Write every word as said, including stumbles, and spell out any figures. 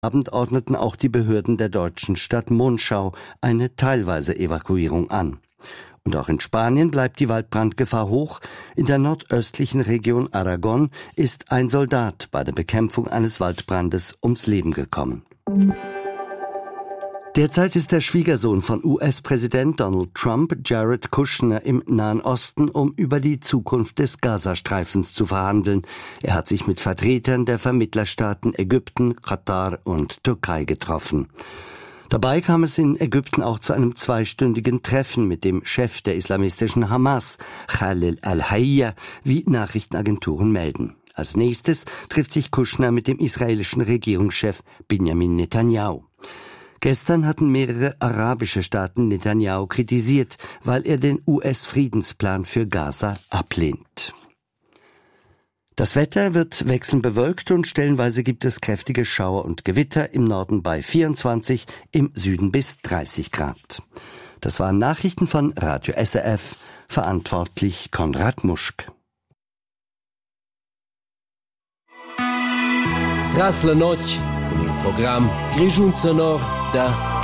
Abend ordneten auch die Behörden der deutschen Stadt Monschau eine teilweise Evakuierung an. Und auch in Spanien bleibt die Waldbrandgefahr hoch. In der nordöstlichen Region Aragon ist ein Soldat bei der Bekämpfung eines Waldbrandes ums Leben gekommen. Derzeit ist der Schwiegersohn von U S-Präsident Donald Trump, Jared Kushner, im Nahen Osten, um über die Zukunft des Gazastreifens zu verhandeln. Er hat sich mit Vertretern der Vermittlerstaaten Ägypten, Katar und Türkei getroffen. Dabei kam es in Ägypten auch zu einem zweistündigen Treffen mit dem Chef der islamistischen Hamas, Khalil al-Hayya, wie Nachrichtenagenturen melden. Als nächstes trifft sich Kushner mit dem israelischen Regierungschef Benjamin Netanyahu. Gestern hatten mehrere arabische Staaten Netanyahu kritisiert, weil er den U S-Friedensplan für Gaza ablehnt. Das Wetter wird wechselnd bewölkt und stellenweise gibt es kräftige Schauer und Gewitter, im Norden bei vierundzwanzig, im Süden bis dreißig Grad. Das waren Nachrichten von Radio S R F, verantwortlich Konrad Muschk. Tras la noche, con il programma Grigiun Sonor da